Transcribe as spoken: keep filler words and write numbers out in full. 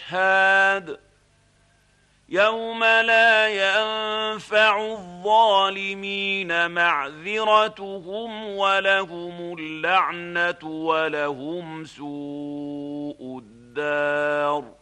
الأشهاد يوم لا ينفع الظالمين معذرتهم ولهم اللعنة ولهم سوء الدار.